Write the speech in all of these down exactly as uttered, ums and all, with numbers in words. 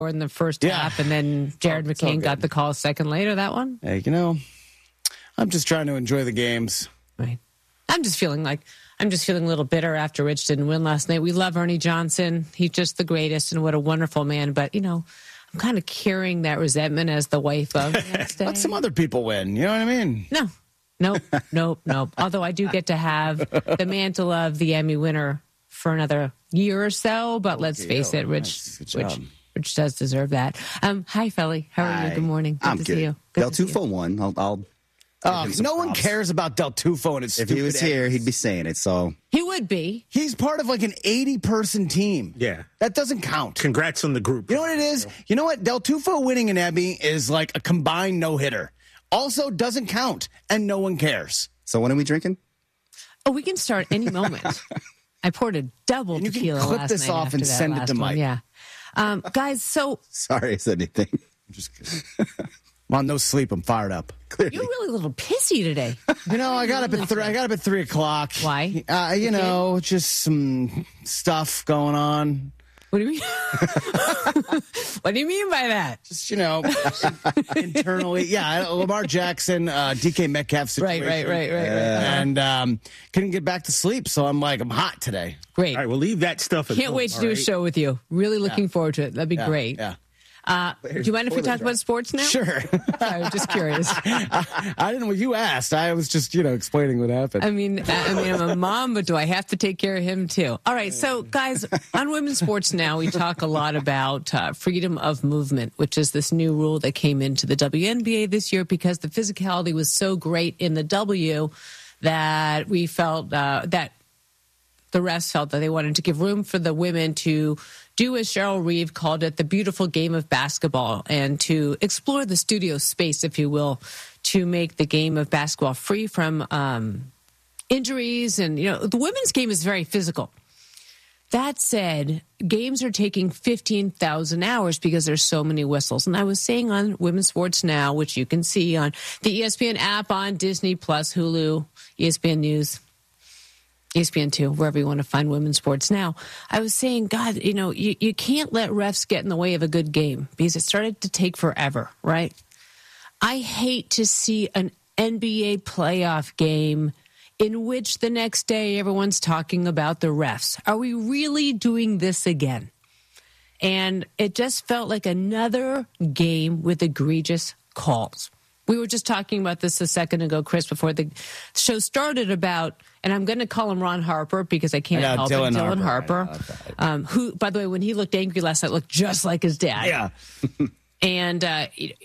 in the first Yeah. half, and then Jared Oh, it's all McCain got good. the call a second later. That one, Hey, you know, I'm just trying to enjoy the games. right? I'm just feeling like I'm just feeling a little bitter after Rich didn't win last night. We love Ernie Johnson; he's just the greatest, and what a wonderful man. But you know, I'm kind of carrying that resentment as the wife of the next day. Let some other people win. You know what I mean? No, nope, nope, nope. Although I do get to have the mantle of the Emmy winner for another year or so. But let's face it, Rich, Nice. Good Rich, job. Rich does deserve that. Um, hi, Felly. How are Hi. you? Good morning. Good I'm to good. see you. Good Del to see you. Tufo won. I'll, I'll Oh, give him some no one props. cares about Del Tufo and his If he stupid was here, eggs. he'd be saying it. So He would be. He's part of like an eighty-person team. Yeah. That doesn't count. Congrats on the group. You know what it is? You know what? Del Tufo winning an Emmy is like a combined no-hitter. Also doesn't count, and no one cares. so when are we drinking? Oh, we can start any moment. I poured a double And you can tequila clip last this night off after and that send it last to one. Mike. Yeah. Um, guys, so Sorry, I said anything. I'm just kidding. I'm on no sleep. I'm fired up. you're really a little pissy today. You know, I got up at three. I got up at three o'clock. Why? Uh, you know, just some stuff going on. What do you mean? What do you mean by that? Just you know, internally. Yeah, Lamar Jackson, uh, D K Metcalf Right, situation. right, right, right, right. And um, couldn't get back to sleep, so I'm like, I'm hot today. Great. All right, we'll leave that stuff at Can't home, wait to all do a right? show with you. Really looking forward to it. That'd be Yeah, great. Yeah. Uh, do you mind if we talk about sports now? Sure. I was just curious. I, I didn't. Well, you asked. I was just, you know, explaining what happened. I mean, I I mean, I'm a mom, but do I have to take care of him too? All right, so guys, on women's sports now, we talk a lot about uh, freedom of movement, which is this new rule that came into the W N B A this year because the physicality was so great in the W that we felt uh, that the refs felt that they wanted to give room for the women to do, as Cheryl Reeve called it, the beautiful game of basketball, and to explore the studio space, if you will, to make the game of basketball free from um, injuries. And, you know, the women's game is very physical. That said, games are taking fifteen thousand hours because there's so many whistles. And I was saying on Women's Sports Now, which you can see on the E S P N app, on Disney Plus, Hulu, E S P N News, E S P N two, wherever you want to find women's sports now. I was saying, God, you know, you, you can't let refs get in the way of a good game because it started to take forever, right? I hate to see an N B A playoff game in which the next day everyone's talking about the refs. Are we really doing this again? And it just felt like another game with egregious calls. We were just talking about this a second ago, Chris, before the show started about, and I'm going to call him Ron Harper because I can't I know, help Dylan it, Dylan Harper. Harper, I know, I um, who, by the way, when he looked angry last night, looked just like his dad. yeah. And uh,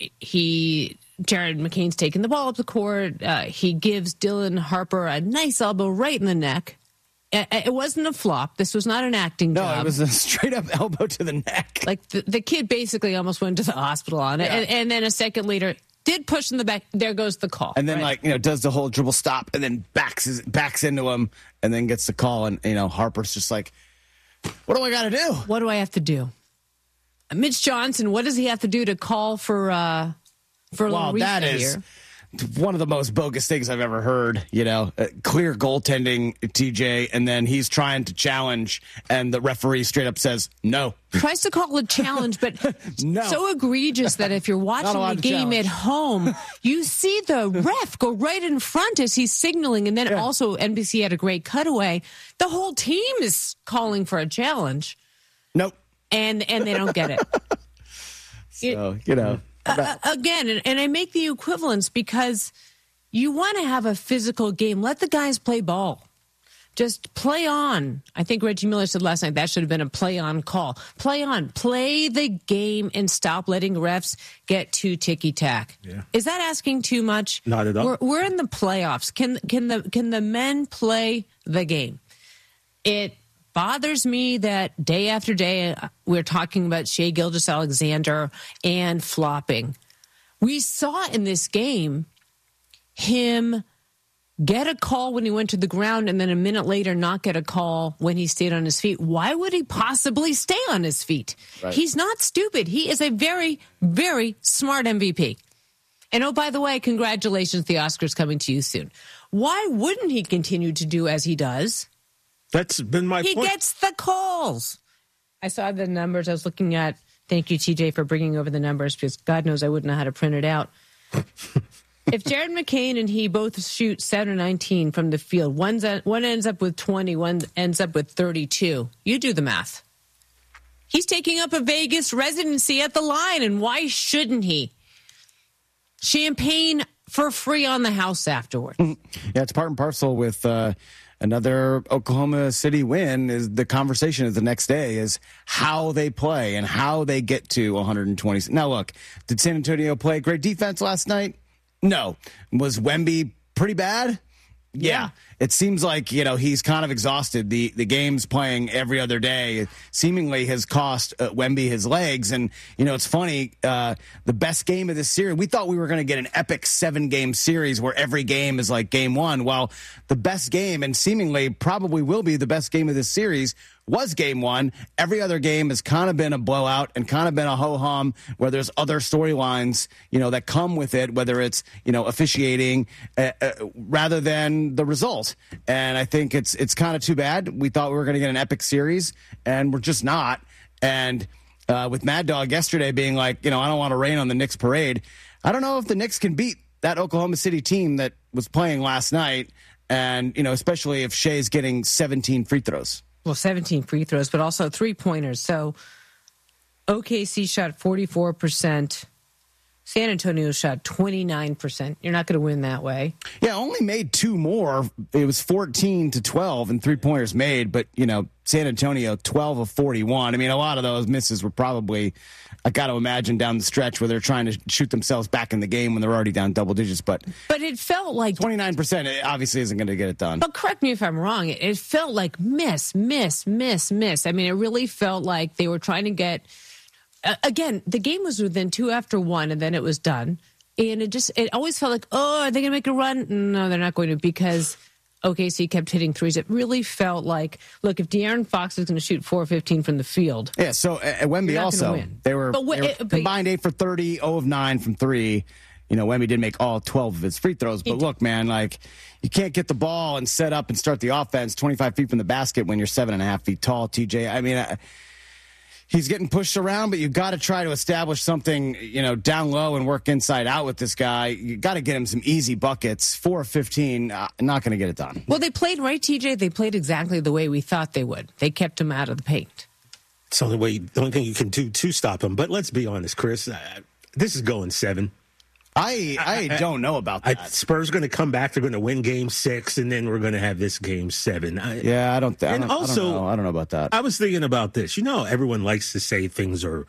he, Jared McCain's taking the ball up the court. Uh, he gives Dylan Harper a nice elbow right in the neck. It, it wasn't a flop. This was not an acting No, job. it was a straight up elbow to the neck. Like the, the kid basically almost went to the hospital on it. Yeah. And, and then a second later, did push in the back. There goes the call. And then, right? like, you know, does the whole dribble stop and then backs his, backs into him and then gets the call. And, you know, Harper's just like, what do I got to do? What do I have to do? Mitch Johnson, what does he have to do to call for uh, for a Well, little that reset is here? one of the most bogus things I've ever heard. You know, uh, clear goaltending, T J, and then he's trying to challenge, and the referee straight up says no. Tries to call a challenge, but No. so egregious that if you're watching allowed the to game challenge. at home, you see the ref go right in front as he's signaling. And then Yeah. also N B C had a great cutaway. The whole team is calling for a challenge, Nope. and, and they don't get it. So, you know. Uh, again, and, and I make the equivalence because you want to have a physical game. Let the guys play ball. Just play on. I think Reggie Miller said last night that should have been a play on call. Play on. Play the game and stop letting refs get too ticky tack. Yeah. Is that asking too much? Not at all. We're, we're in the playoffs. Can can the can the men play the game? It bothers me that day after day uh, we're talking about Shai Gilgeous-Alexander and flopping. We saw in this game him get a call when he went to the ground and then a minute later not get a call when he stayed on his feet. Why would he possibly stay on his feet? Right. He's not stupid. He is a very, very smart M V P. And oh, by the way, congratulations, the Oscars coming to you soon. Why wouldn't he continue to do as he does? That's been my He point. gets the calls. I saw the numbers. I was looking at Thank you, T J, for bringing over the numbers because God knows I wouldn't know how to print it out. If Jared McCain and he both shoot seven or nineteen from the field, one's at, one ends up with twenty, one ends up with thirty-two. You do the math. He's taking up a Vegas residency at the line, and why shouldn't he? Champagne for free on the house afterwards. Yeah, it's part and parcel with uh, another Oklahoma City win. Is the conversation is the next day is how they play and how they get to one hundred twenty. Now, look, did San Antonio play great defense last night? No. Was Wemby pretty bad? Yeah. yeah. It seems like, you know, he's kind of exhausted. The the games playing every other day seemingly has cost uh, Wemby his legs. And, you know, it's funny, uh, the best game of this series, we thought we were going to get an epic seven-game series where every game is like game one. Well, the best game, and seemingly probably will be the best game of this series, was game one. Every other game has kind of been a blowout and kind of been a ho-hum where there's other storylines, you know, that come with it, whether it's, you know, officiating uh, uh, rather than the result. And I think it's it's kind of too bad. We thought we were going to get an epic series, and we're just not. And uh, with Mad Dog yesterday being like, you know, I don't want to rain on the Knicks parade. I don't know if the Knicks can beat that Oklahoma City team that was playing last night. And, you know, especially if Shea's getting seventeen free throws. Well, seventeen free throws, but also three-pointers. So O K C shot forty-four percent. San Antonio shot twenty-nine percent. You're not going to win that way. Yeah, only made two more. It was fourteen to twelve and three-pointers made, but, you know, San Antonio, twelve of forty-one. I mean, a lot of those misses were probably, I got to imagine, down the stretch where they're trying to shoot themselves back in the game when they're already down double digits. But but it felt like twenty-nine percent it obviously isn't going to get it done. But correct me if I'm wrong. It, it felt like miss, miss, miss, miss. I mean, it really felt like they were trying to get, uh, again, the game was within two after one, and then it was done. And it just, it always felt like, oh, are they going to make a run? No, they're not going to, because O K C kept hitting threes. It really felt like, look, if De'Aaron Fox is going to shoot four of fifteen from the field. Yeah, so uh, Wemby also, they were, but, they were it, but, combined eight for thirty, zero of nine from three. You know, Wemby did make all twelve of his free throws. But look, man, like, you can't get the ball and set up and start the offense twenty-five feet from the basket when you're seven and a half feet tall, T J. I mean, I, he's getting pushed around, but you've got to try to establish something, you know, down low and work inside out with this guy. You got to get him some easy buckets. four of fifteen, uh, not going to get it done. Well, they played right, T J. They played exactly the way we thought they would. They kept him out of the paint. It's the only way, the only thing you can do to stop him. But let's be honest, Chris, uh, this is going seven. I I, I don't know about that. I, Spurs going to come back. They're going to win game six, and then we're going to have this game seven. I, yeah, I don't, th- and I don't also, I don't know. I don't know about that. I was thinking about this. You know, everyone likes to say things are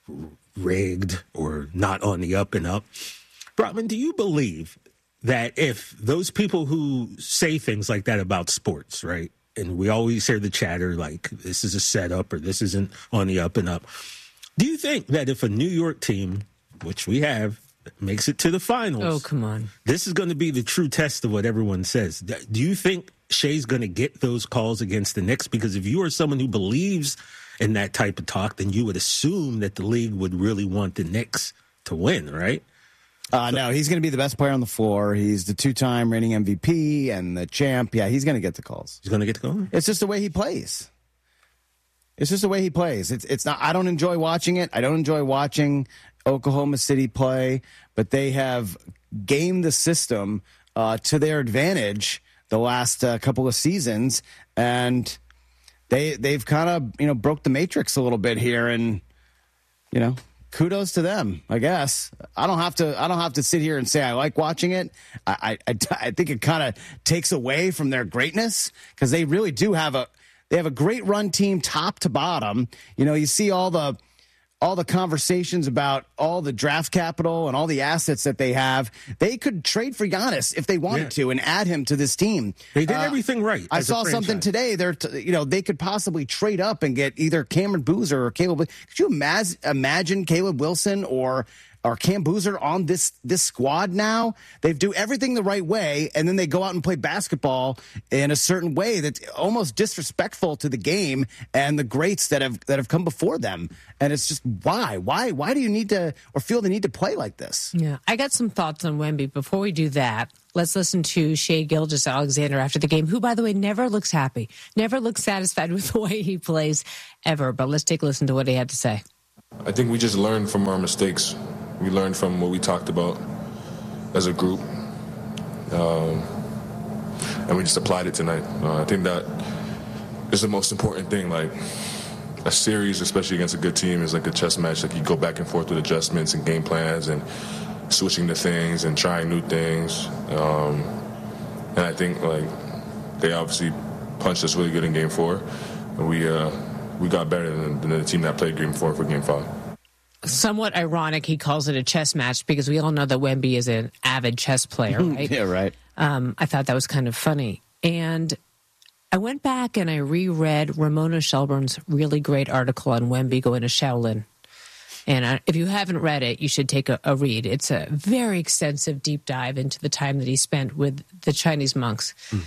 rigged or not on the up and up. Brotman, do you believe that if those people who say things like that about sports, right, and we always hear the chatter like this is a setup or this isn't on the up and up, do you think that if a New York team, which we have, makes it to the finals. Oh, come on. This is going to be the true test of what everyone says. Do you think Shea's going to get those calls against the Knicks? Because if you are someone who believes in that type of talk, then you would assume that the league would really want the Knicks to win, right? Uh, so, no, he's going to be the best player on the floor. He's the two-time reigning M V P and the champ. Yeah, he's going to get the calls. He's going to get the calls? It's just the way he plays. It's just the way he plays. It's it's not. I don't enjoy watching it. I don't enjoy watching Oklahoma City play, but they have gamed the system uh, to their advantage the last uh, couple of seasons, and they they've kind of you know broke the matrix a little bit here, and you know kudos to them. I guess I don't have to I don't have to sit here and say I like watching it. I I, I think it kind of takes away from their greatness because they really do have a they have a great run team top to bottom. You know, you see all the. all the conversations about all the draft capital and all the assets that they have. They could trade for Giannis if they wanted yeah. to and add him to this team. They did uh, everything right. I saw something today. They're, t- you know, they could possibly trade up and get either Cameron Boozer or Caleb. Could you imagine, imagine Caleb Wilson or or Cam Boozer on this this squad now? They do everything the right way, and then they go out and play basketball in a certain way that's almost disrespectful to the game and the greats that have that have come before them. And it's just why, why, why do you need to or feel the need to play like this? Yeah, I got some thoughts on Wemby. Before we do that, let's listen to Shai Gilgeous-Alexander after the game, who, by the way, never looks happy, never looks satisfied with the way he plays ever. But let's take a listen to what he had to say. I think we just learned from our mistakes. We learned from what we talked about as a group. Um, and we just applied it tonight. Uh, I think that is the most important thing. Like, a series, especially against a good team, is like a chess match. Like, you go back and forth with adjustments and game plans and switching to things and trying new things. Um, and I think, like, they obviously punched us really good in game four. And we uh, we got better than, than the team that played game four for game five. Somewhat ironic he calls it a chess match because we all know that Wemby is an avid chess player, right? Yeah, right. Um, I thought that was kind of funny. And I went back and I reread Ramona Shelburne's really great article on Wemby going to Shaolin. And uh, if you haven't read it, you should take a, a read. It's a very extensive deep dive into the time that he spent with the Chinese monks. Mm.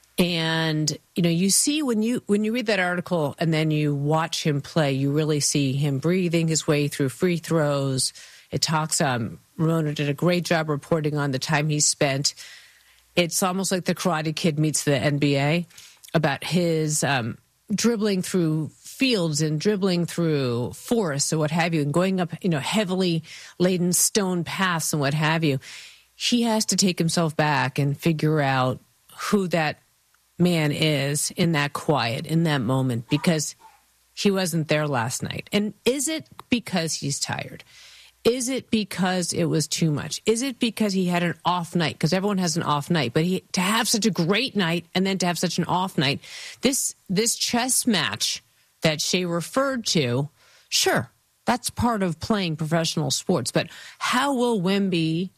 And, you know, you see when you when you read that article and then you watch him play, you really see him breathing his way through free throws. It talks, um, Ramona did a great job reporting on the time he spent. It's almost like the Karate Kid meets the N B A about his um, dribbling through fields and dribbling through forests or what have you and going up, you know, heavily laden stone paths and what have you. He has to take himself back and figure out who that man is in that quiet, in that moment, because he wasn't there last night. And is it because he's tired? Is it because it was too much? Is it because he had an off night? Because everyone has an off night, but he, to have such a great night and then to have such an off night, this this chess match that Shea referred to, sure, that's part of playing professional sports, but how will Wemby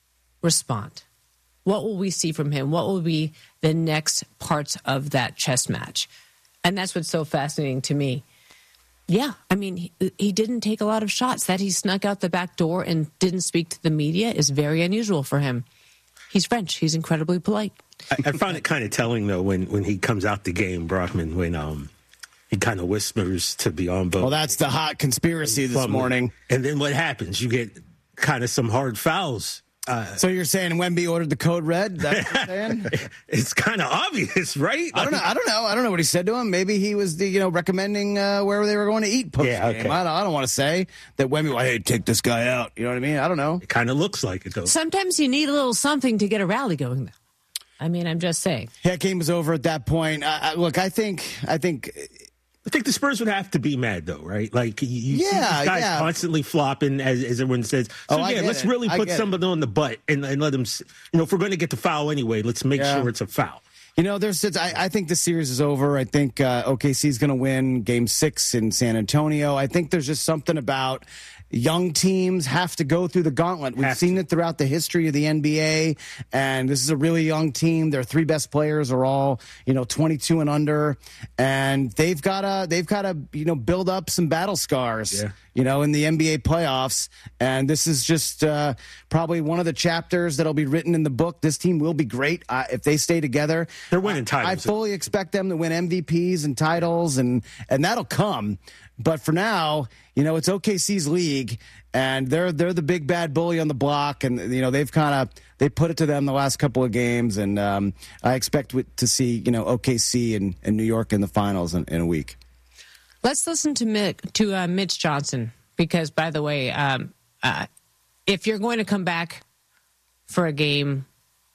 respond? What will we see from him? What will be the next parts of that chess match? And that's what's so fascinating to me. Yeah, I mean, he, he didn't take a lot of shots. That he snuck out the back door and didn't speak to the media is very unusual for him. He's French. He's incredibly polite. I, I found it kind of telling, though, when, when he comes out the game, Brockman, when um he kind of whispers to Biyombo. Well, that's the hot conspiracy this morning. And then what happens? You get kind of some hard fouls. Uh, so you're saying Wemby ordered the code red? That's what you're saying? It's kind of obvious, right? I don't know. I don't know. I don't know what he said to him. Maybe he was, the, you know, recommending uh, where they were going to eat post game. Yeah, okay. I don't, I don't want to say that Wemby, well, hey, take this guy out. You know what I mean? I don't know. It kind of looks like it, though. Sometimes you need a little something to get a rally going, though. I mean, I'm just saying. Yeah, game was over at that point. Uh, look, I think, I think. I think the Spurs would have to be mad, though, right? Like, you, you yeah, see these guys yeah. constantly flopping, as, as everyone says. So, oh, yeah, let's it. really put somebody it. on the butt and, and let them, you know, if we're going to get the foul anyway, let's make yeah. sure it's a foul. You know, there's. I, I think the series is over. I think uh, O K C is going to win Game Six in San Antonio. I think there's just something about young teams have to go through the gauntlet. We've have seen to. it throughout the history of the N B A, and this is a really young team. Their three best players are all, you know, twenty-two and under, and they've got to they've got to you know build up some battle scars. Yeah. You know, in the N B A playoffs. And this is just uh, probably one of the chapters that'll be written in the book. This team will be great uh, if they stay together. They're winning titles. I, I fully expect them to win M V Ps and titles, and, and that'll come. But for now, you know, it's O K C's league, and they're they're the big bad bully on the block. And, you know, they've kind of they put it to them the last couple of games. And um, I expect to see, you know, O K C and, and New York in the finals in, in a week. Let's listen to Mick, to uh, Mitch Johnson, because, by the way, um, uh, if you're going to come back for a game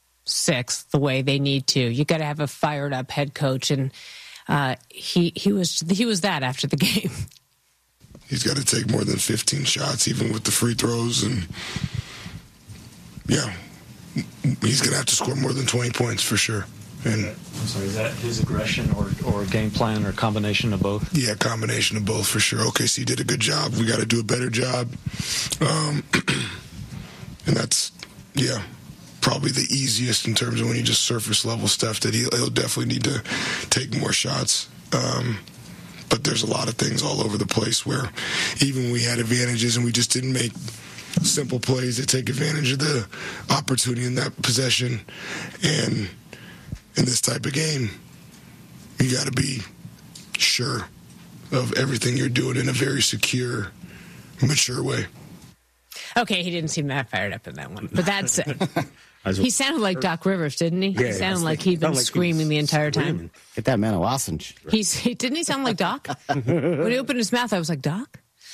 six the way they need to, you got to have a fired up head coach, and uh, he he was he was that after the game. He's got to take more than fifteen shots, even with the free throws, and yeah, he's going to have to score more than twenty points for sure. And I'm sorry, is that his aggression or, or game plan or combination of both? Yeah, combination of both for sure. O K C did a good job. We got to do a better job. Um, and that's, yeah, probably the easiest in terms of when you just surface level stuff that he'll, he'll definitely need to take more shots. Um, but there's a lot of things all over the place where even when we had advantages and we just didn't make simple plays that take advantage of the opportunity in that possession. And in this type of game, you got to be sure of everything you're doing in a very secure, mature way. Okay, he didn't seem that fired up in that one, but that's it. He sounded like Doc Rivers, didn't he? Yeah, he sounded like he'd been like screaming he the entire screaming. time. Get that man a lozenge. He's he, didn't he sound like Doc? When he opened his mouth, I was like, Doc?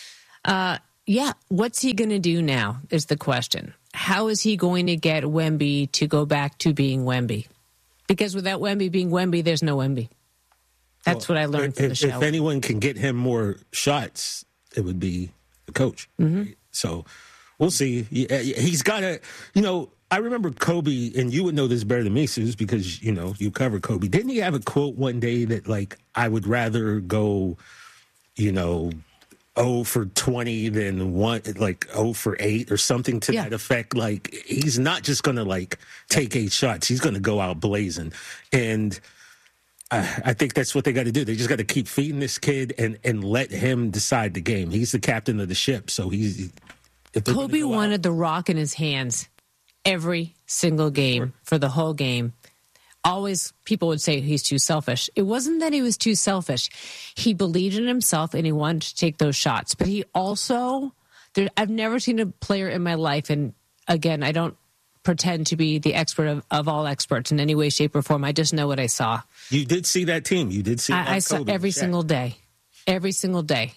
Uh, yeah, what's he going to do now is the question. How is he going to get Wemby to go back to being Wemby? Because without Wemby being Wemby, there's no Wemby. That's well, what I learned if, from the show. If anyone can get him more shots, it would be the coach. Mm-hmm. Right? So we'll see. He's got to, you know, I remember Kobe, and you would know this better than me, Suze, because, you know, you cover Kobe. Didn't he have a quote one day that, like, I would rather go, you know, oh for twenty than one, like oh for eight or something to yeah. that effect? Like, he's not just going to, like, take eight shots. He's going to go out blazing. And I, I think that's what they got to do. They just got to keep feeding this kid and, and let him decide the game. He's the captain of the ship, so he's... If Kobe wanted out, the rock in his hands every single game sure. for the whole game. Always people would say he's too selfish. It wasn't that he was too selfish. He believed in himself and he wanted to take those shots. But he also, there, I've never seen a player in my life, and again, I don't pretend to be the expert of, of all experts in any way, shape, or form. I just know what I saw. You did see that team. You did see I, I saw every single day. Every single day.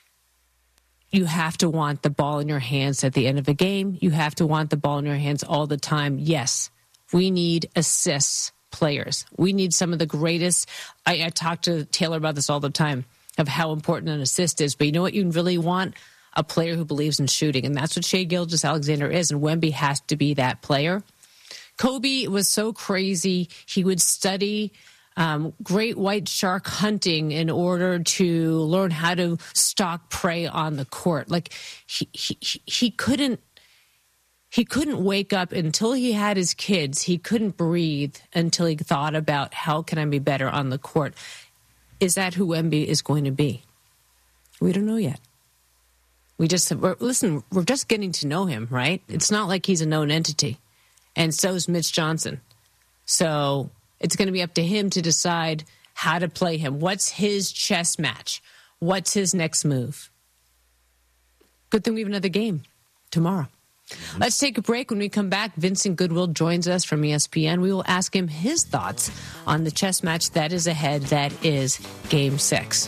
You have to want the ball in your hands at the end of a game. You have to want the ball in your hands all the time. Yes, we need assists players. We need some of the greatest. I, I talk to Taylor about this all the time, of how important an assist is. But you know what you really want? A player who believes in shooting. And that's what Shai Gilgeous-Alexander is. And Wemby has to be that player. Kobe was so crazy. He would study Um, great white shark hunting in order to learn how to stalk prey on the court. Like he, he, he couldn't, he couldn't wake up until he had his kids. He couldn't breathe until he thought about how can I be better on the court. Is that who Wemby is going to be? We don't know yet. We just, we're, listen, we're just getting to know him, right? It's not like he's a known entity. And so is Mitch Johnson. So it's going to be up to him to decide how to play him. What's his chess match? What's his next move? Good thing we have another game tomorrow. Mm-hmm. Let's take a break. When we come back, Vincent Goodwill joins us from E S P N. We will ask him his thoughts on the chess match that is ahead. That is Game six.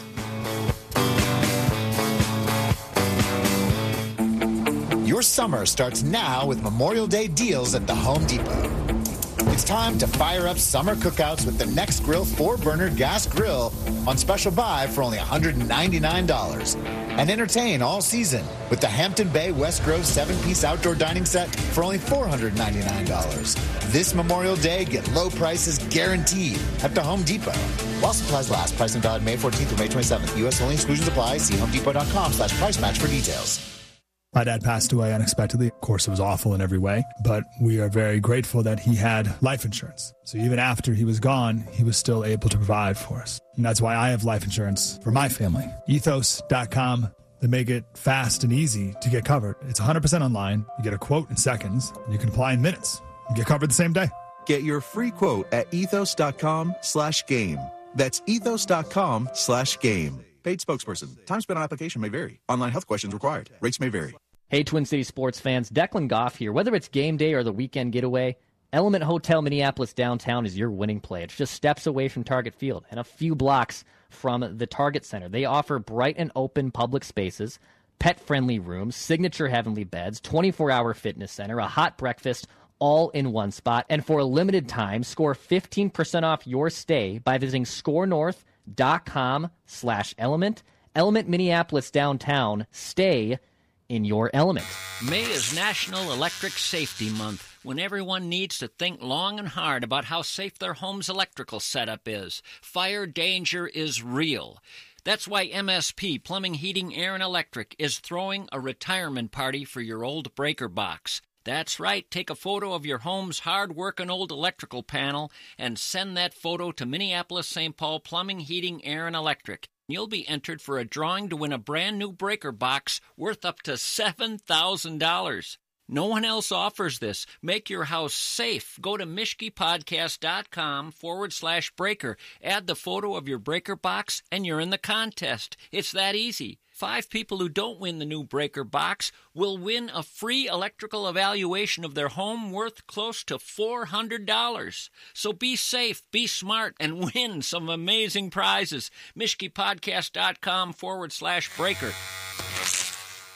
Your summer starts now with Memorial Day deals at the Home Depot. It's time to fire up summer cookouts with the Next Grill four-burner gas grill on special buy for only one hundred ninety-nine dollars. And entertain all season with the Hampton Bay West Grove seven-piece outdoor dining set for only four hundred ninety-nine dollars. This Memorial Day, get low prices guaranteed at the Home Depot. While supplies last, pricing valid May fourteenth through May twenty-seventh. U S only, exclusions apply. See homedepot.com slash price match for details. My dad passed away unexpectedly. Of course, it was awful in every way, but we are very grateful that he had life insurance. So even after he was gone, he was still able to provide for us. And that's why I have life insurance for my family. ethos dot com. They make it fast and easy to get covered. It's one hundred percent online. You get a quote in seconds, and you can apply in minutes. You get covered the same day. Get your free quote at ethos.com slash game. That's ethos.com slash game. Paid spokesperson. Time spent on application may vary. Online health questions required. Rates may vary. Hey, Twin City sports fans, Declan Goff here. Whether it's game day or the weekend getaway, Element Hotel Minneapolis downtown is your winning play. It's just steps away from Target Field and a few blocks from the Target Center. They offer bright and open public spaces, pet-friendly rooms, signature heavenly beds, twenty-four hour fitness center, a hot breakfast, all in one spot. And for a limited time, score fifteen percent off your stay by visiting scorenorth.com slash element. Element Minneapolis downtown. Stay in your element. May is National Electric Safety Month, when everyone needs to think long and hard about how safe their home's electrical setup is. Fire danger is real. That's why M S P Plumbing, Heating, Air, and Electric is throwing a retirement party for your old breaker box. That's right, take a photo of your home's hard-working old electrical panel and send that photo to Minneapolis Saint Paul Plumbing, Heating, Air, and Electric. You'll be entered for a drawing to win a brand new breaker box worth up to seven thousand dollars. No one else offers this. Make your house safe. Go to mishkipodcast.com forward slash breaker. Add the photo of your breaker box and you're in the contest. It's that easy. Five people who don't win the new breaker box will win a free electrical evaluation of their home worth close to four hundred dollars. So be safe, be smart, and win some amazing prizes. mishkipodcast.com forward slash breaker.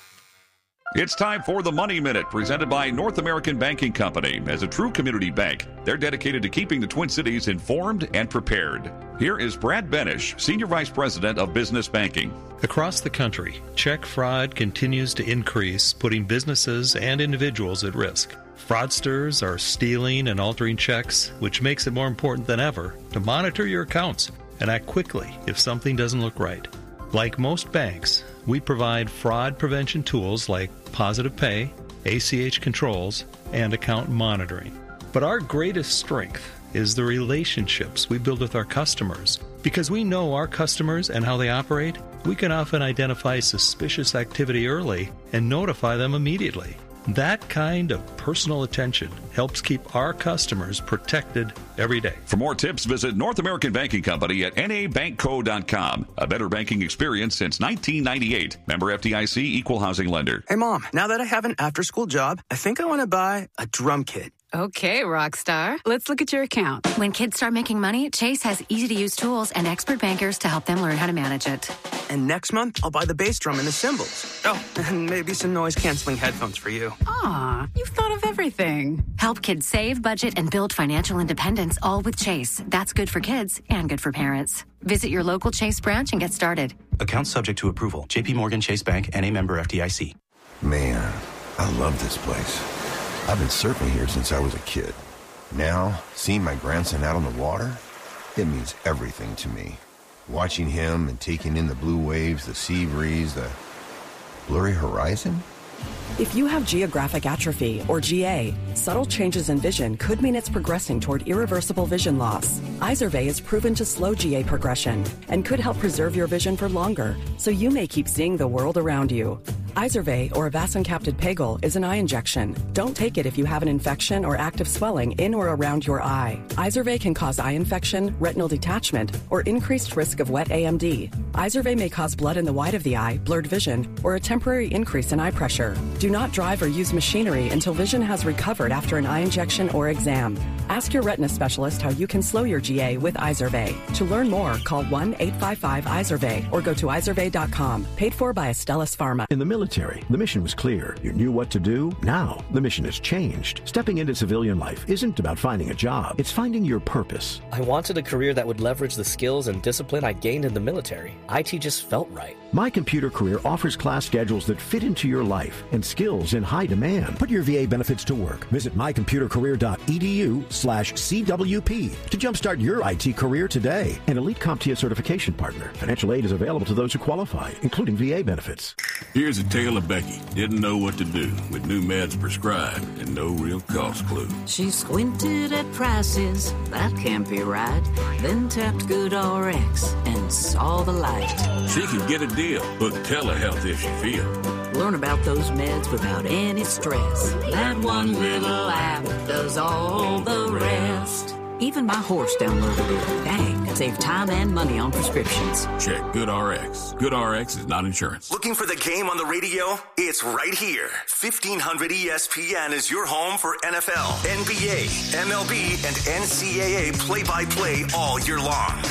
It's time for the Money Minute, presented by North American Banking Company. As a true community bank, they're dedicated to keeping the Twin Cities informed and prepared. Here is Brad Benish, Senior Vice President of Business Banking. Across the country, check fraud continues to increase, putting businesses and individuals at risk. Fraudsters are stealing and altering checks, which makes it more important than ever to monitor your accounts and act quickly if something doesn't look right. Like most banks, we provide fraud prevention tools like Positive Pay, A C H controls, and account monitoring. But our greatest strength is the relationships we build with our customers. Because we know our customers and how they operate, we can often identify suspicious activity early and notify them immediately. That kind of personal attention helps keep our customers protected every day. For more tips, visit North American Banking Company at N A bank co dot com. A better banking experience since nineteen ninety-eight. Member F D I C, Equal Housing Lender. Hey, Mom, now that I have an after-school job, I think I want to buy a drum kit. Okay, Rockstar. Let's look at your account. When kids start making money, Chase has easy-to-use tools and expert bankers to help them learn how to manage it. And next month, I'll buy the bass drum and the cymbals. Oh, and maybe some noise-canceling headphones for you. Aw, you've thought of everything. Help kids save, budget, and build financial independence, all with Chase. That's good for kids and good for parents. Visit your local Chase branch and get started. Account subject to approval. J P Morgan Chase Bank, N A member F D I C. Man, I love this place. I've been surfing here since I was a kid. Now, seeing my grandson out on the water, it means everything to me. Watching him and taking in the blue waves, the sea breeze, the blurry horizon. If you have geographic atrophy, or G A, subtle changes in vision could mean it's progressing toward irreversible vision loss. Izervay is proven to slow G A progression and could help preserve your vision for longer, so you may keep seeing the world around you. Izervay, or avacincaptad pegol, is an eye injection. Don't take it if you have an infection or active swelling in or around your eye. Izervay can cause eye infection, retinal detachment, or increased risk of wet A M D. Izervay may cause blood in the white of the eye, blurred vision, or a temporary increase in eye pressure. Do not drive or use machinery until vision has recovered after an eye injection or exam. Ask your retina specialist how you can slow your G A with Izervay. To learn more, call one eight five five Izervay or go to izervay dot com. Paid for by Astellas Pharma. In the military, the mission was clear. You knew what to do. Now, the mission has changed. Stepping into civilian life isn't about finding a job. It's finding your purpose. I wanted a career that would leverage the skills and discipline I gained in the military. I T just felt right. My Computer Career offers class schedules that fit into your life and skills in high demand. Put your V A benefits to work. Visit my computer career dot e d u slash C W P to jumpstart your I T career today. An Elite CompTIA certification partner. Financial aid is available to those who qualify, including V A benefits. Here's a tale of Becky. Didn't know what to do with new meds prescribed and no real cost clue. She squinted at prices, that can't be right. Then tapped GoodRx and saw the light. She can get a deal, book telehealth if she feels. Learn about those meds without any stress. That one little app does all the rest. Even my horse downloaded it. Dang, save time and money on prescriptions. Check GoodRx. GoodRx is not insurance. Looking for the game on the radio? It's right here. fifteen hundred E S P N is your home for N F L, N B A, M L B, and N C double A play-by-play all year long.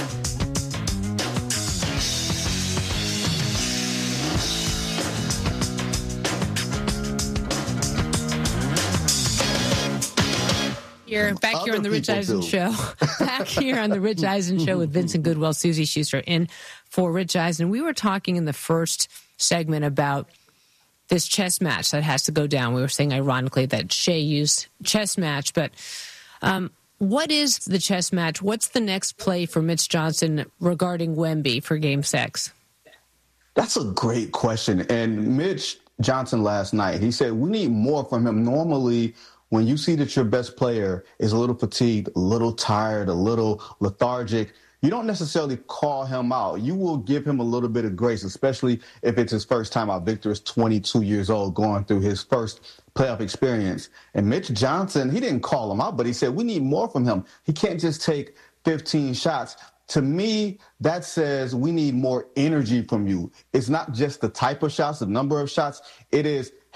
Here, back here on the Rich Eisen Show. Back here on the Rich Eisen Show with Vincent Goodwill, Susie Schuster in for Rich Eisen. We were talking in the first segment about this chess match that has to go down. We were saying, ironically, that Shea used chess match. But um, what is the chess match? What's the next play for Mitch Johnson regarding Wemby for Game Six? That's a great question. And Mitch Johnson last night, he said, we need more from him. Normally, when you see that your best player is a little fatigued, a little tired, a little lethargic, you don't necessarily call him out. You will give him a little bit of grace, especially if it's his first time out. Victor is twenty-two years old, going through his first playoff experience. And Mitch Johnson, he didn't call him out, but he said, we need more from him. He can't just take fifteen shots. To me, that says we need more energy from you. It's not just the type of shots, the number of shots. It is,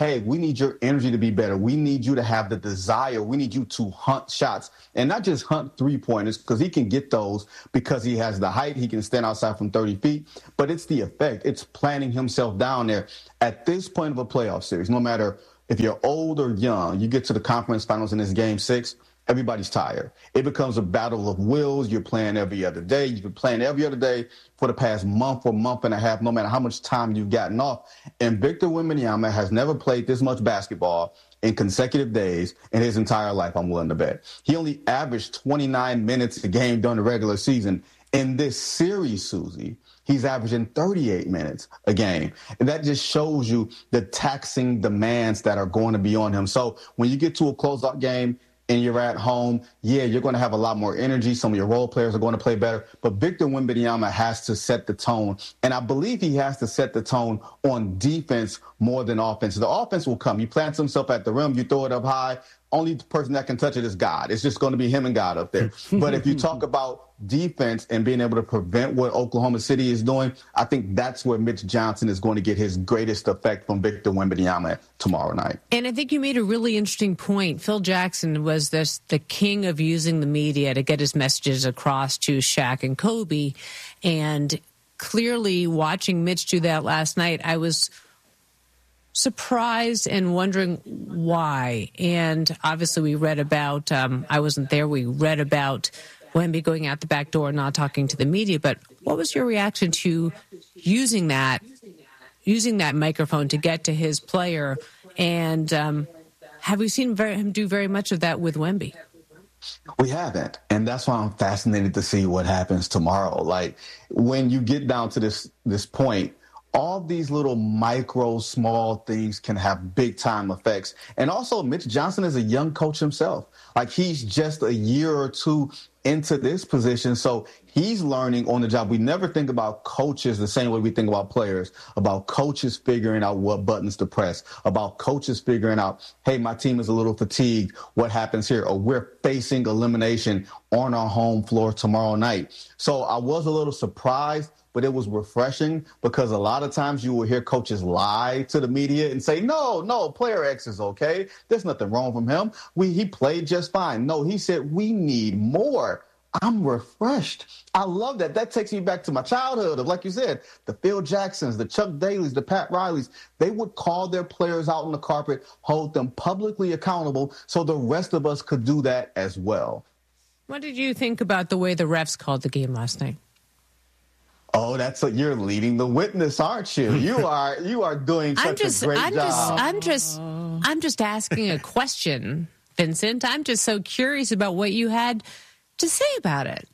hey, we need your energy to be better. We need you to have the desire. We need you to hunt shots and not just hunt three-pointers, because he can get those because he has the height. He can stand outside from thirty feet, but it's the effect. It's planting himself down there. At this point of a playoff series, no matter if you're old or young, you get to the conference finals in this game six, everybody's tired. It becomes a battle of wills. You're playing every other day. You've been playing every other day for the past month or month and a half, no matter how much time you've gotten off. And Victor Wembanyama has never played this much basketball in consecutive days in his entire life, I'm willing to bet. He only averaged twenty-nine minutes a game during the regular season. In this series, Susie, he's averaging thirty-eight minutes a game. And that just shows you the taxing demands that are going to be on him. So when you get to a closeout game, and you're at home, yeah, you're going to have a lot more energy. Some of your role players are going to play better. But Victor Wembanyama has to set the tone. And I believe he has to set the tone on defense more than offense. The offense will come. He plants himself at the rim. You throw it up high. Only the person that can touch it is God. It's just going to be him and God up there. But if you talk about defense and being able to prevent what Oklahoma City is doing, I think that's where Mitch Johnson is going to get his greatest effect from Victor Wembanyama tomorrow night. And I think you made a really interesting point. Phil Jackson was this the king of using the media to get his messages across to Shaq and Kobe. And clearly watching Mitch do that last night, I was surprised and wondering why. And obviously we read about, um, I wasn't there, we read about Wemby going out the back door, not talking to the media. But what was your reaction to using that, using that microphone to get to his player? And um, have we seen very, him do very much of that with Wemby? We haven't. And that's why I'm fascinated to see what happens tomorrow. Like, when you get down to this this point, all these little micro, small things can have big time effects. And also, Mitch Johnson is a young coach himself. Like, he's just a year or two into this position. So he's learning on the job. We never think about coaches the same way we think about players, about coaches figuring out what buttons to press, about coaches figuring out, hey, my team is a little fatigued. What happens here? Or we're facing elimination on our home floor tomorrow night. So I was a little surprised, but it was refreshing, because a lot of times you will hear coaches lie to the media and say, no, no, player X is okay. There's nothing wrong from him. We, he played just fine. No, he said, we need more. I'm refreshed. I love that. That takes me back to my childhood of, like you said, the Phil Jacksons, the Chuck Daly's, the Pat Rileys. They would call their players out on the carpet, hold them publicly accountable, so the rest of us could do that as well. What did you think about the way the refs called the game last night? Oh, that's what you're leading the witness, aren't you? You are you are doing such I'm just, a great I'm job. Just, I'm just I'm just asking a question, Vincent. I'm just so curious about what you had to say about it.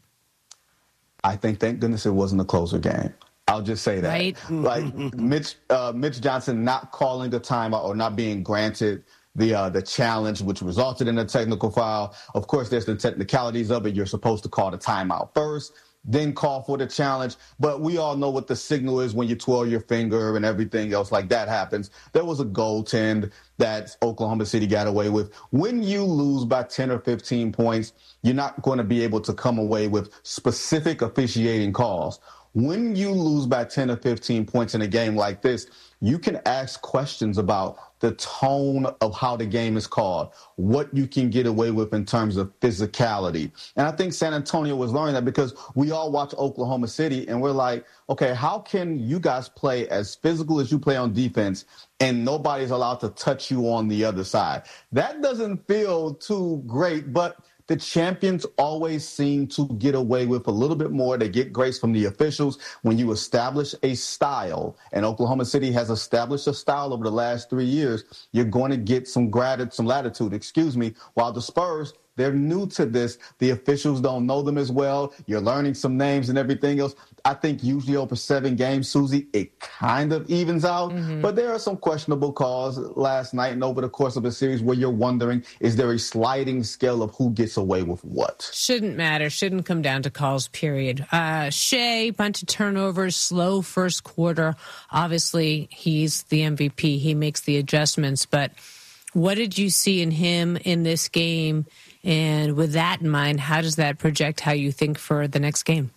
I think, thank goodness it wasn't a closer game. I'll just say that. Right? Like Mitch uh, Mitch Johnson not calling the timeout or not being granted the uh, the challenge, which resulted in a technical foul. Of course, there's the technicalities of it. You're supposed to call the timeout first, then call for the challenge. But we all know what the signal is when you twirl your finger and everything else like that happens. There was a goaltend that Oklahoma City got away with. When you lose by ten or fifteen points, you're not going to be able to come away with specific officiating calls. When you lose by ten or fifteen points in a game like this, you can ask questions about the tone of how the game is called, what you can get away with in terms of physicality. And I think San Antonio was learning that, because we all watch Oklahoma City and we're like, okay, how can you guys play as physical as you play on defense and nobody's allowed to touch you on the other side? That doesn't feel too great, but the champions always seem to get away with a little bit more. They get grace from the officials. When you establish a style, and Oklahoma City has established a style over the last three years, you're going to get some gratitude, some latitude, excuse me, while the Spurs, they're new to this. The officials don't know them as well. You're learning some names and everything else. I think usually over seven games, Susie, it kind of evens out. Mm-hmm. But there are some questionable calls last night and over the course of a series where you're wondering, is there a sliding scale of who gets away with what? Shouldn't matter. Shouldn't come down to calls, period. Uh, Shea, bunch of turnovers, slow first quarter. Obviously, he's the M V P. He makes the adjustments. But what did you see in him in this game? And with that in mind, how does that project how you think for the next game?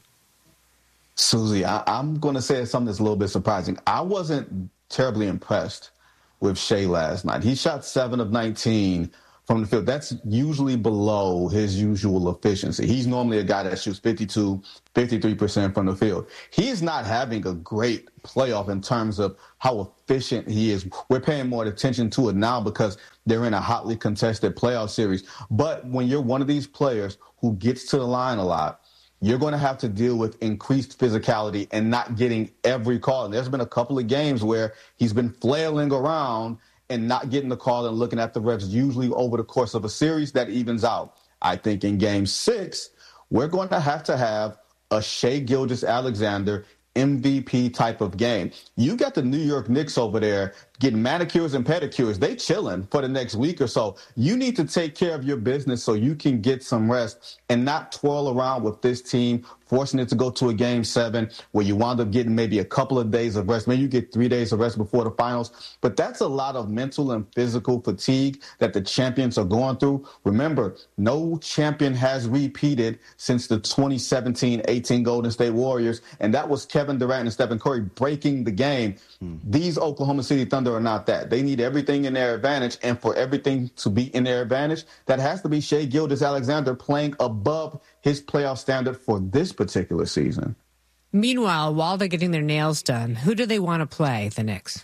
Susie, I, I'm going to say something that's a little bit surprising. I wasn't terribly impressed with Shea last night. He shot seven of nineteen from the field. That's usually below his usual efficiency. He's normally a guy that shoots fifty-two, fifty-three percent from the field. He's not having a great playoff in terms of how efficient he is. We're paying more attention to it now because they're in a hotly contested playoff series. But when you're one of these players who gets to the line a lot, you're going to have to deal with increased physicality and not getting every call. And there's been a couple of games where he's been flailing around and not getting the call and looking at the refs. Usually over the course of a series, that evens out. I think in game six, we're going to have to have a Shai Gilgeous-Alexander M V P type of game. You got the New York Knicks over there getting manicures and pedicures. They chilling for the next week or so. You need to take care of your business so you can get some rest and not twirl around with this team, forcing it to go to a game seven where you wind up getting maybe a couple of days of rest. Maybe you get three days of rest before the finals. But that's a lot of mental and physical fatigue that the champions are going through. Remember, no champion has repeated since the twenty seventeen eighteen Golden State Warriors, and that was Kevin Durant and Stephen Curry breaking the game. Hmm. These Oklahoma City Thunder are not that. They need everything in their advantage, and for everything to be in their advantage, that has to be Shai Gilgeous-Alexander playing above his playoff standard for this particular season. Meanwhile, while they're getting their nails done, who do they want to play, the Knicks?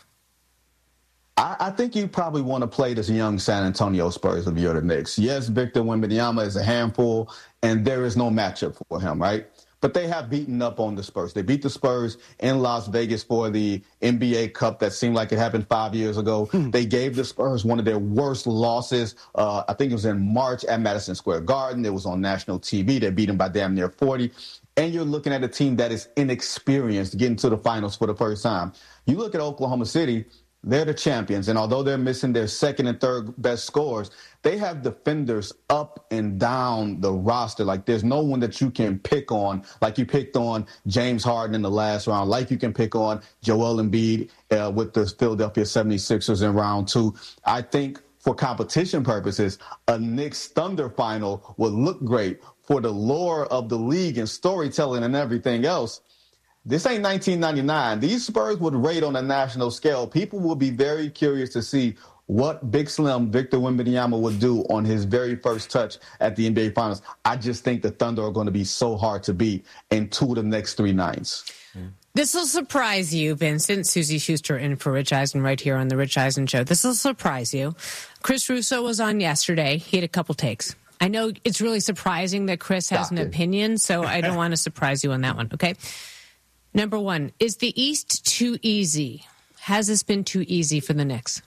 I, I think you probably want to play this young San Antonio Spurs if you're the Knicks. Yes, Victor Wembanyama is a handful, and there is no matchup for him, right? But they have beaten up on the Spurs. They beat the Spurs in Las Vegas for the N B A Cup that seemed like it happened five years ago. Hmm. They gave the Spurs one of their worst losses. Uh, I think it was in March at Madison Square Garden. It was on national T V. They beat them by damn near forty. And you're looking at a team that is inexperienced getting to the finals for the first time. You look at Oklahoma City. They're the champions, and although they're missing their second and third best scorers, they have defenders up and down the roster. Like, there's no one that you can pick on, like you picked on James Harden in the last round, like you can pick on Joel Embiid uh, with the Philadelphia seventy-sixers in round two. I think for competition purposes, a Knicks Thunder final would look great for the lore of the league and storytelling and everything else. This ain't nineteen ninety-nine. These Spurs would rate on a national scale. People will be very curious to see what Big Slim Victor Wembanyama would do on his very first touch at the N B A Finals. I just think the Thunder are going to be so hard to beat in two of the next three nights. This will surprise you, Vincent. Susie Schuster in for Rich Eisen right here on The Rich Eisen Show. This will surprise you. Chris Russo was on yesterday. He had a couple takes. I know it's really surprising that Chris has Stop an it. opinion, so I don't want to surprise you on that one, okay? Number one, is the East too easy? Has this been too easy for the Knicks?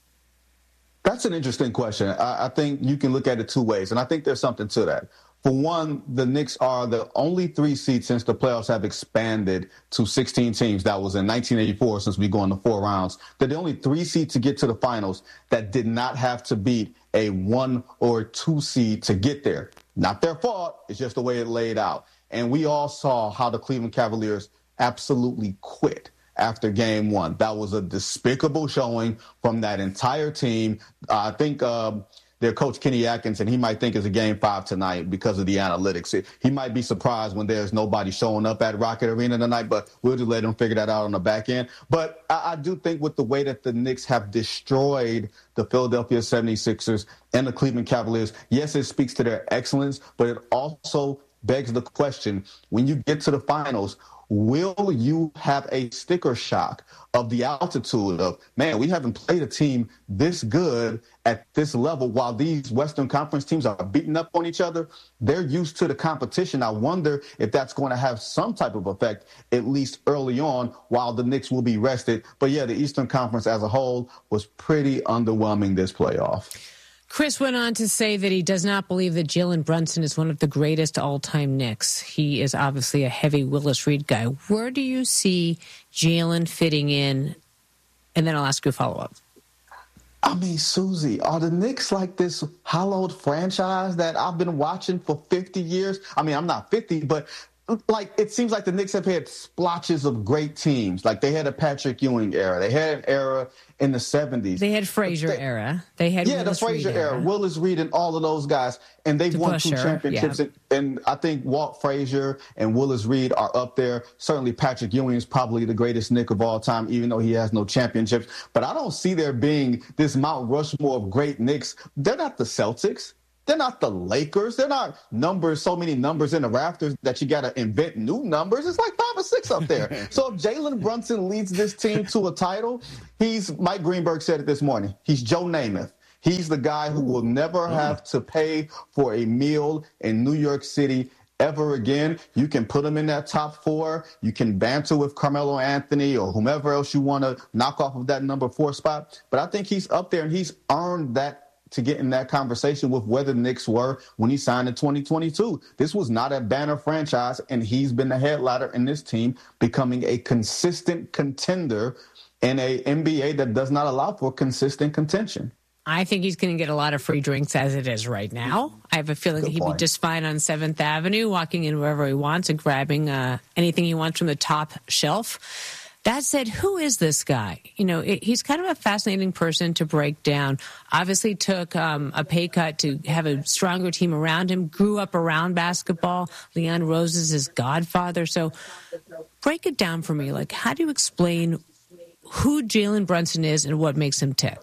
That's an interesting question. I, I think you can look at it two ways, and I think there's something to that. For one, the Knicks are the only three seeds since the playoffs have expanded to sixteen teams. That was in nineteen eighty-four, since we go into four rounds. They're the only three seeds to get to the finals that did not have to beat a one or two seed to get there. Not their fault. It's just the way it laid out. And we all saw how the Cleveland Cavaliers absolutely quit after game one. That was a despicable showing from that entire team. Uh, I think uh, their coach, Kenny Atkinson, he might think it's a game five tonight because of the analytics. He might be surprised when there's nobody showing up at Rocket Arena tonight, but we'll just let him figure that out on the back end. But I, I do think with the way that the Knicks have destroyed the Philadelphia seventy-sixers and the Cleveland Cavaliers, yes, it speaks to their excellence, but it also begs the question, when you get to the finals, will you have a sticker shock of the altitude of, man, we haven't played a team this good at this level while these Western Conference teams are beating up on each other? They're used to the competition. I wonder if that's going to have some type of effect, at least early on, while the Knicks will be rested. But, yeah, the Eastern Conference as a whole was pretty underwhelming this playoff. Chris went on to say that he does not believe that Jalen Brunson is one of the greatest all-time Knicks. He is obviously a heavy Willis Reed guy. Where do you see Jalen fitting in? And then I'll ask you a follow-up. I mean, Susie, are the Knicks like this hallowed franchise that I've been watching for fifty years? I mean, I'm not fifty, but like, it seems like the Knicks have had splotches of great teams. Like, they had a Patrick Ewing era. They had an era in the seventies. They had Frazier they, era. They had Yeah, Willis the Frazier Reed era. era. Willis Reed and all of those guys. And they've won two championships. Yeah. And, and I think Walt Frazier and Willis Reed are up there. Certainly Patrick Ewing is probably the greatest Knick of all time, even though he has no championships. But I don't see there being this Mount Rushmore of great Knicks. They're not the Celtics. They're not the Lakers. They're not numbers, so many numbers in the rafters that you got to invent new numbers. It's like five or six up there. So if Jalen Brunson leads this team to a title, he's, Mike Greenberg said it this morning, he's Joe Namath. He's the guy who will never have to pay for a meal in New York City ever again. You can put him in that top four. You can banter with Carmelo Anthony or whomever else you want to knock off of that number four spot. But I think he's up there, and he's earned that to get in that conversation with where the Knicks were when he signed in twenty twenty-two. This was not a banner franchise, and he's been the headliner in this team, becoming a consistent contender in a N B A that does not allow for consistent contention. I think he's going to get a lot of free drinks as it is right now. I have a feeling Good he'd point. be just fine on seventh Avenue, walking in wherever he wants and grabbing uh, anything he wants from the top shelf. That said, who is this guy? You know, it, he's kind of a fascinating person to break down. Obviously took um, a pay cut to have a stronger team around him, grew up around basketball. Leon Rose is his godfather. So break it down for me. Like, how do you explain who Jalen Brunson is and what makes him tick?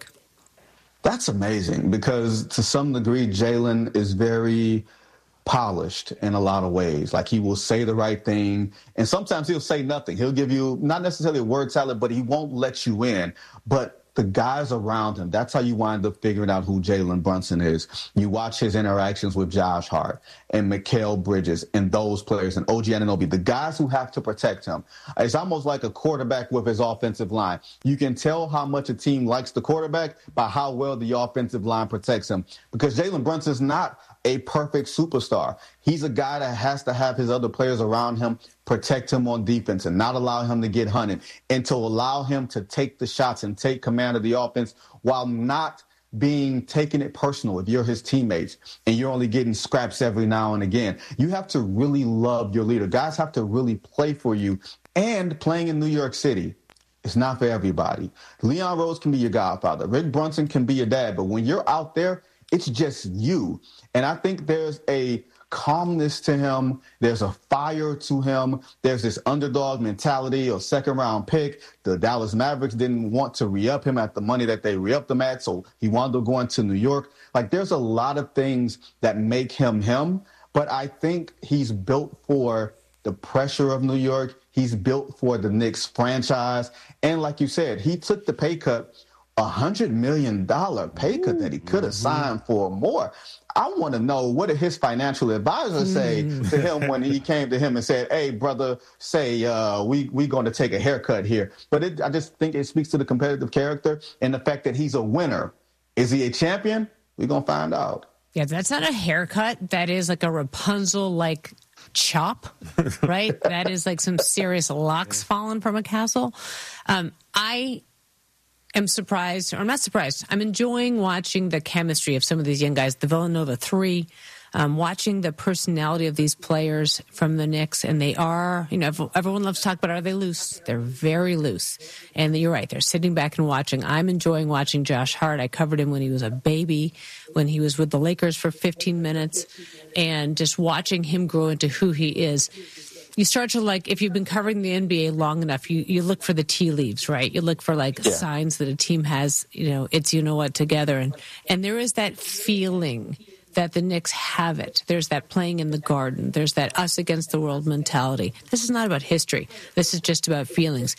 That's amazing because to some degree, Jalen is very polished in a lot of ways. Like, he will say the right thing, and sometimes he'll say nothing. He'll give you not necessarily a word salad, but he won't let you in. But the guys around him, that's how you wind up figuring out who Jalen Brunson is. You watch his interactions with Josh Hart and Mikal Bridges and those players and O G Anunoby, the guys who have to protect him. It's almost like a quarterback with his offensive line. You can tell how much a team likes the quarterback by how well the offensive line protects him, because Jalen Brunson's not a perfect superstar. He's a guy that has to have his other players around him protect him on defense and not allow him to get hunted, and to allow him to take the shots and take command of the offense while not being taking it personal if you're his teammates and you're only getting scraps every now and again. You have to really love your leader. Guys have to really play for you. And playing in New York City, it's not for everybody. Leon Rose can be your godfather. Rick Brunson can be your dad. But when you're out there, it's just you. And I think there's a calmness to him. There's a fire to him. There's this underdog mentality or second round pick. The Dallas Mavericks didn't want to re-up him at the money that they re-upped him at, so he wound up going to New York. Like, there's a lot of things that make him him, but I think he's built for the pressure of New York. He's built for the Knicks franchise. And like you said, he took the pay cut, a one hundred million dollars pay cut that he could have signed for more. I want to know, what did his financial advisor say mm. to him when he came to him and said, hey, brother, say uh, we we going to take a haircut here. But it, I just think it speaks to the competitive character and the fact that he's a winner. Is he a champion? We're going to find out. Yeah, that's not a haircut. That is like a Rapunzel-like chop, right? That is like some serious locks falling from a castle. Um, I... I'm surprised, or I'm not surprised. I'm enjoying watching the chemistry of some of these young guys, the Villanova three, um, watching the personality of these players from the Knicks. And they are, you know, everyone loves to talk about, are they loose? They're very loose. And you're right, they're sitting back and watching. I'm enjoying watching Josh Hart. I covered him when he was a baby, when he was with the Lakers for fifteen minutes, and just watching him grow into who he is. You start to, like, if you've been covering the N B A long enough, you, you look for the tea leaves, right? You look for, like, yeah. signs that a team has, you know, it's you know what together. And, and there is that feeling that the Knicks have it. There's that playing in the garden. There's that us against the world mentality. This is not about history. This is just about feelings.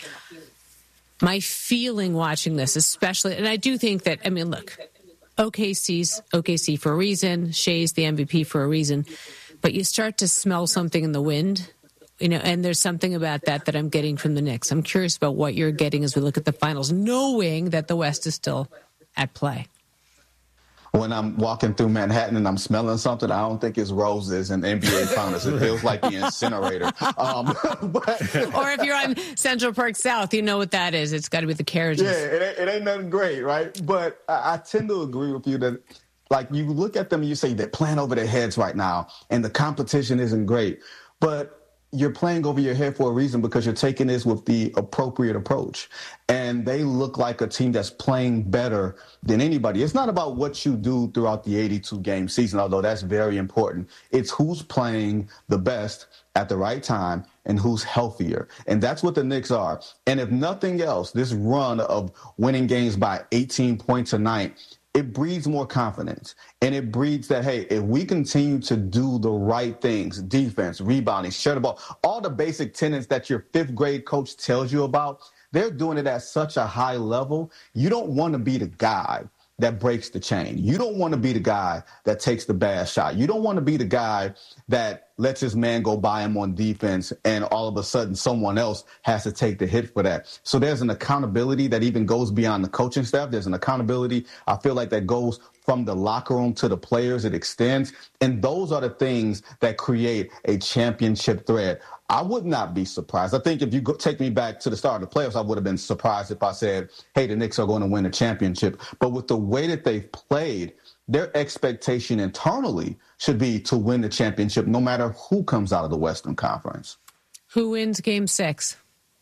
My feeling watching this, especially, and I do think that, I mean, look, O K C's O K C for a reason. Shea's the M V P for a reason. But you start to smell something in the wind. You know, and there's something about that that I'm getting from the Knicks. I'm curious about what you're getting as we look at the finals, knowing that the West is still at play. When I'm walking through Manhattan and I'm smelling something, I don't think it's roses and N B A finals. It feels like the incinerator. Um, but, or if you're on Central Park South, you know what that is. It's got to be the carriages. Yeah, it ain't, it ain't nothing great, right? But I, I tend to agree with you that, like, you look at them and you say they're playing over their heads right now, and the competition isn't great. But you're playing over your head for a reason because you're taking this with the appropriate approach. And they look like a team that's playing better than anybody. It's not about what you do throughout the eighty-two game season, although that's very important. It's who's playing the best at the right time and who's healthier. And that's what the Knicks are. And if nothing else, this run of winning games by eighteen points a night, it breeds more confidence. And it breeds that, hey, if we continue to do the right things, defense, rebounding, share the ball, all the basic tenets that your fifth grade coach tells you about, they're doing it at such a high level. You don't want to be the guy that breaks the chain. You don't want to be the guy that takes the bad shot. You don't want to be the guy that lets his man go by him on defense and all of a sudden someone else has to take the hit for that. So there's an accountability that even goes beyond the coaching staff. There's an accountability, I feel like, that goes from the locker room to the players. It extends. And those are the things that create a championship thread. I would not be surprised. I think if you go, take me back to the start of the playoffs, I would have been surprised if I said, hey, the Knicks are going to win a championship. But with the way that they've played, their expectation internally should be to win the championship no matter who comes out of the Western Conference. Who wins game six?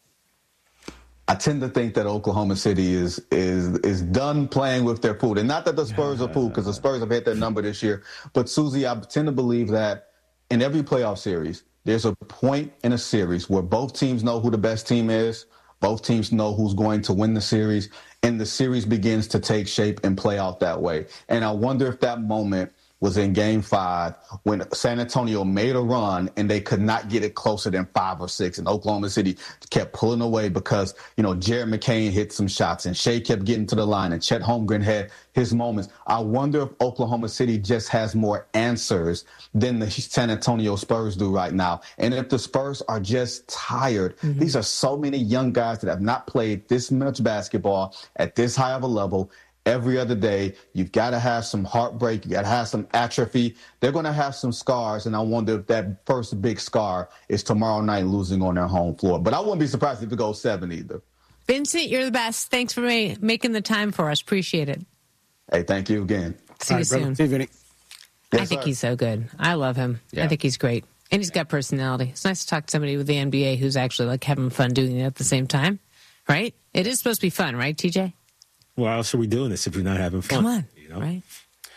I tend to think that Oklahoma City is is is done playing with their food. And not that the Spurs are food, because the Spurs have hit their number this year. But, Susie, I tend to believe that in every playoff series, there's a point in a series where both teams know who the best team is, both teams know who's going to win the series, and the series begins to take shape and play out that way. And I wonder if that moment was in game five when San Antonio made a run and they could not get it closer than five or six. And Oklahoma City kept pulling away because, you know, Jared McCain hit some shots and Shea kept getting to the line and Chet Holmgren had his moments. I wonder if Oklahoma City just has more answers than the San Antonio Spurs do right now. And if the Spurs are just tired, mm-hmm. these are so many young guys that have not played this much basketball at this high of a level. Every other day, you've got to have some heartbreak. You got to have some atrophy. They're going to have some scars, and I wonder if that first big scar is tomorrow night losing on their home floor. But I wouldn't be surprised if it goes seven either. Vincent, you're the best. Thanks for ma- making the time for us. Appreciate it. Hey, thank you again. See you soon. See you, Vinny. I think he's so good. I love him. Yeah. I think he's great. And he's got personality. It's nice to talk to somebody with the N B A who's actually like having fun doing it at the same time, right? It is supposed to be fun, right, T J? Why else are we doing this if we're not having fun? Come on, you know? Right?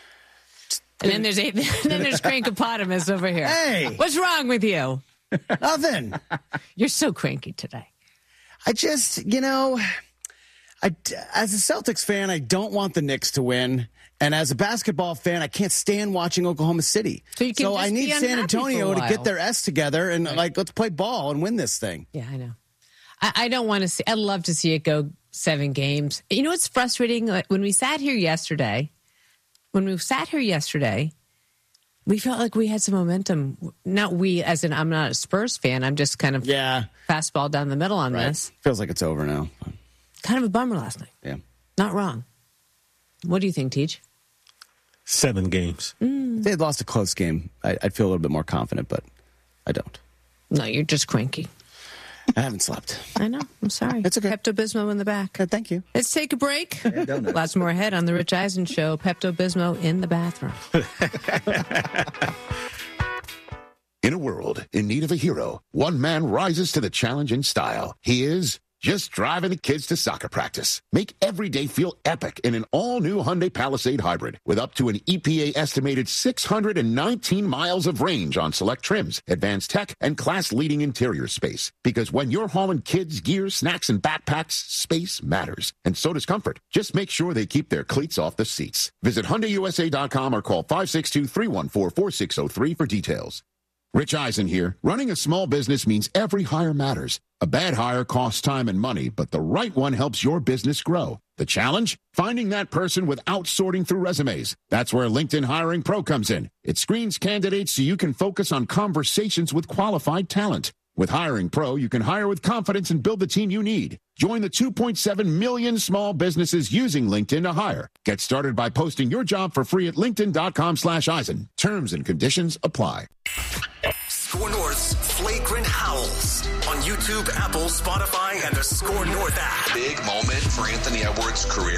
And then there's a, then there's Crankopotamus over here. Hey, what's wrong with you? Nothing. You're so cranky today. I just, you know, I as a Celtics fan, I don't want the Knicks to win, and as a basketball fan, I can't stand watching Oklahoma City. So, you can so just I need be San Antonio to get their S together and right. like let's play ball and win this thing. Yeah, I know. I, I don't want to see. I'd love to see it go seven games. You know what's frustrating? When we sat here yesterday, when we sat here yesterday, we felt like we had some momentum. Not we, as in I'm not a Spurs fan. I'm just kind of yeah. fastball down the middle on right. this. Feels like it's over now. Kind of a bummer last night. Yeah. Not wrong. What do you think, Teach? Seven games. Mm. If they had lost a close game, I, I'd feel a little bit more confident, but I don't. No, you're just cranky. I haven't slept. I know. I'm sorry. It's okay. Pepto-Bismol in the back. Uh, thank you. Let's take a break. Lots more ahead on The Rich Eisen Show. Pepto-Bismol in the bathroom. In a world in need of a hero, one man rises to the challenge in style. He is just driving the kids to soccer practice. Make every day feel epic in an all-new Hyundai Palisade Hybrid with up to an E P A-estimated six hundred nineteen miles of range on select trims, advanced tech, and class-leading interior space. Because when you're hauling kids, gear, snacks, and backpacks, space matters. And so does comfort. Just make sure they keep their cleats off the seats. Visit Hyundai U S A dot com or call five six two, three one four, four six zero three for details. Rich Eisen here. Running a small business means every hire matters. A bad hire costs time and money, but the right one helps your business grow. The challenge? Finding that person without sorting through resumes. That's where LinkedIn Hiring Pro comes in. It screens candidates so you can focus on conversations with qualified talent. With Hiring Pro, you can hire with confidence and build the team you need. Join the two point seven million small businesses using LinkedIn to hire. Get started by posting your job for free at linkedin.com slash Eisen. Terms and conditions apply. Score North's Flagrant Howls on YouTube, Apple, Spotify, and the Score North app. Big moment for Anthony Edwards' career.